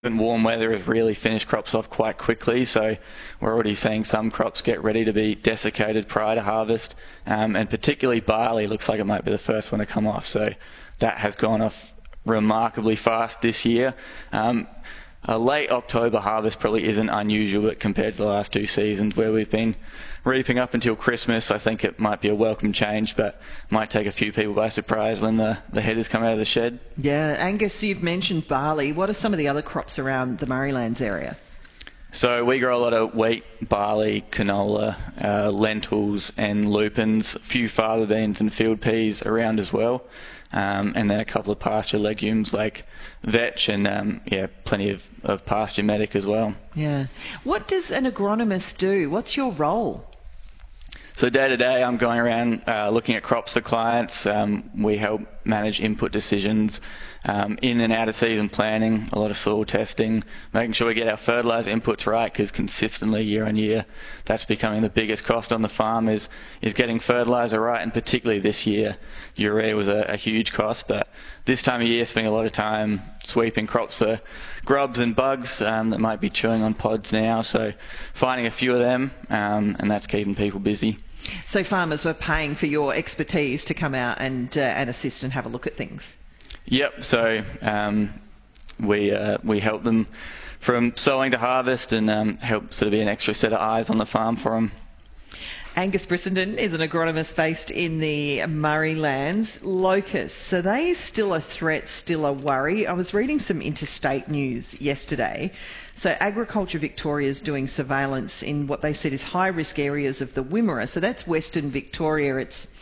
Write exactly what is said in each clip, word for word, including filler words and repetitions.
And warm weather has really finished crops off quite quickly, so we're already seeing some crops get ready to be desiccated prior to harvest, um, and particularly barley looks like it might be the first one to come off, so that has gone off remarkably fast this year. Um, a late October harvest probably isn't unusual, but compared to the last two seasons where we've been reaping up until Christmas, I think it might be a welcome change, but might take a few people by surprise when the, the headers come out of the shed. Yeah, Angus, you've mentioned barley. What are some of the other crops around the Murraylands area? So we grow a lot of wheat, barley, canola, uh, lentils and lupins, a few fava beans and field peas around as well. Um, and then a couple of pasture legumes like vetch and um, yeah, plenty of, of pasture medic as well. Yeah. What does an agronomist do? What's your role? So day to day I'm going around uh, looking at crops for clients. Um, we help manage input decisions, um, in and out of season planning, a lot of soil testing, making sure we get our fertiliser inputs right, because consistently year on year that's becoming the biggest cost on the farm is, is getting fertiliser right, and particularly this year urea was a, a huge cost, but this time of year spending a lot of time sweeping crops for grubs and bugs um, that might be chewing on pods now, so finding a few of them, um, and that's keeping people busy. So farmers were paying for your expertise to come out and uh, and assist and have a look at things? Yep, so um, we uh, we help them from sowing to harvest, and um, help sort of be an extra set of eyes on the farm for them. Angus Brissenden is an agronomist based in the Murraylands. Locusts, are they still a threat, still a worry? I was reading some interstate news yesterday. So Agriculture Victoria is doing surveillance in what they said is high-risk areas of the Wimmera. So that's Western Victoria. It's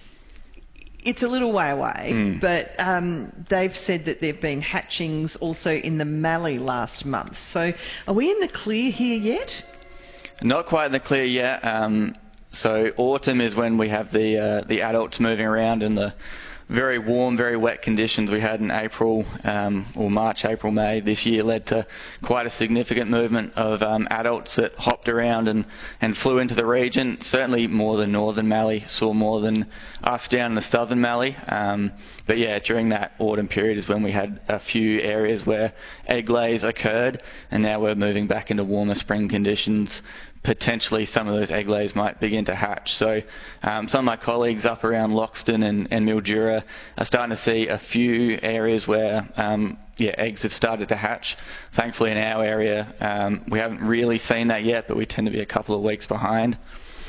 It's a little way away, mm. but um, they've said that there have been hatchings also in the Mallee last month. So are we in the clear here yet? Not quite in the clear yet. Um, so autumn is when we have the uh, the adults moving around, and the very warm, very wet conditions we had in April, um, or March, April, May this year led to quite a significant movement of um, adults that hopped around and, and flew into the region. Certainly more than northern Mallee, saw more than us down in the southern Mallee. Um, but yeah, during that autumn period is when we had a few areas where egg lays occurred, and now we're moving back into warmer spring conditions. Potentially some of those egg lays might begin to hatch. So um, some of my colleagues up around Loxton and, and Mildura are starting to see a few areas where um, yeah, eggs have started to hatch. Thankfully in our area um, we haven't really seen that yet, but we tend to be a couple of weeks behind.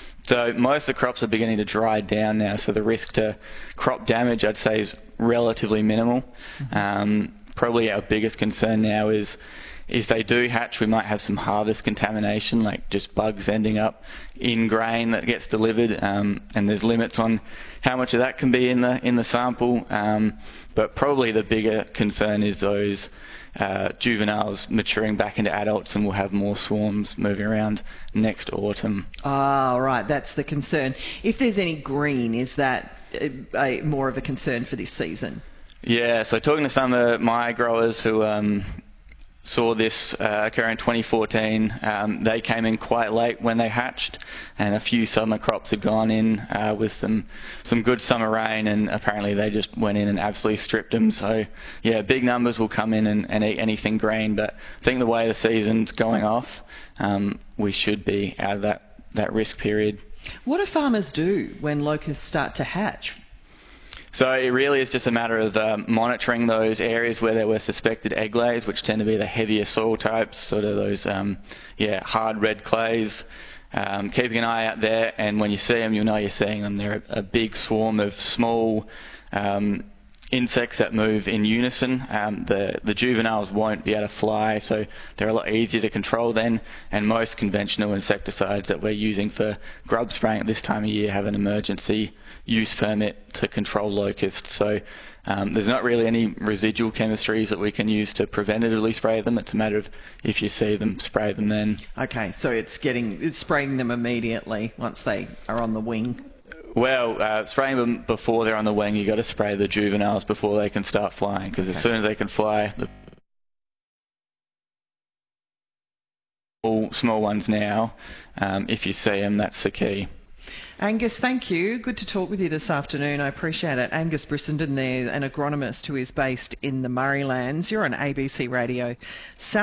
So most of the crops are beginning to dry down now, so the risk to crop damage I'd say is relatively minimal. Um, probably our biggest concern now is if they do hatch, we might have some harvest contamination, like just bugs ending up in grain that gets delivered, um, and there's limits on how much of that can be in the in the sample. Um, but probably the bigger concern is those uh, juveniles maturing back into adults, and we'll have more swarms moving around next autumn. Ah, oh, right, that's the concern. If there's any green, is that a, a, more of a concern for this season? Yeah, so talking to some of my growers who um, saw this uh, occur in twenty fourteen. Um, they came in quite late when they hatched, and a few summer crops had gone in uh, with some some good summer rain, and apparently they just went in and absolutely stripped them. So yeah, big numbers will come in and, and eat anything green, but I think the way the season's going off, um, we should be out of that, that risk period. What do farmers do when locusts start to hatch? So it really is just a matter of um, monitoring those areas where there were suspected egg lays, which tend to be the heavier soil types, sort of those um, yeah, hard red clays. Um, keeping an eye out there, and when you see them, you'll know you're seeing them. They're a, a big swarm of small um, insects that move in unison. Um, the, the juveniles won't be able to fly, so they're a lot easier to control then, and most conventional insecticides that we're using for grub spraying at this time of year have an emergency use permit to control locusts. So um, there's not really any residual chemistries that we can use to preventatively spray them. It's a matter of if you see them, spray them then. Okay, so it's getting it's spraying them immediately once they are on the wing. Well, uh, spraying them before they're on the wing, you've got to spray the juveniles before they can start flying, because okay. as soon as they can fly, the small, small ones now, um, if you see them, that's the key. Angus, thank you. Good to talk with you this afternoon. I appreciate it. Angus Brissenden there, an agronomist who is based in the Murraylands. You're on A B C Radio.